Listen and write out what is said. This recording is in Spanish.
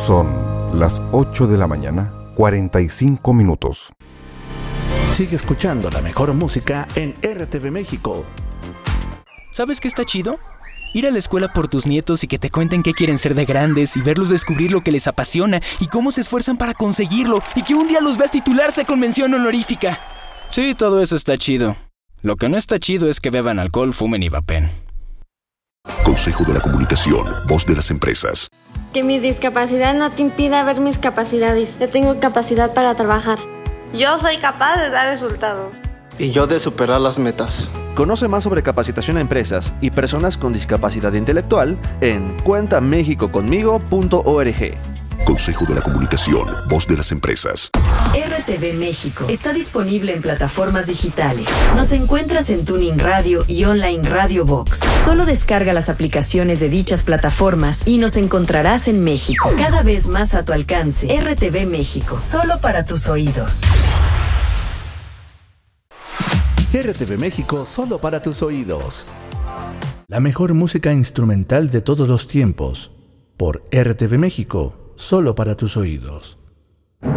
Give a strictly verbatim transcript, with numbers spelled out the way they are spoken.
Son las ocho de la mañana, cuarenta y cinco minutos. Sigue escuchando la mejor música en R T V México. ¿Sabes qué está chido? Ir a la escuela por tus nietos y que te cuenten qué quieren ser de grandes y verlos descubrir lo que les apasiona y cómo se esfuerzan para conseguirlo y que un día los veas titularse con mención honorífica. Sí, todo eso está chido. Lo que no está chido es que beban alcohol, fumen y vapen. Consejo de la Comunicación, voz de las empresas. Que mi discapacidad no te impida ver mis capacidades. Yo tengo capacidad para trabajar. Yo soy capaz de dar resultados. Y yo de superar las metas. Conoce más sobre capacitación a empresas y personas con discapacidad intelectual en cuenta mexico conmigo punto org. Consejo de la Comunicación, voz de las empresas. R T V México está disponible en plataformas digitales. Nos encuentras en Tuning Radio y Online Radio Box. Solo descarga las aplicaciones de dichas plataformas y nos encontrarás en México. Cada vez más a tu alcance. R T V México, solo para tus oídos. R T V México, solo para tus oídos. La mejor música instrumental de todos los tiempos. Por R T V México, solo para tus oídos.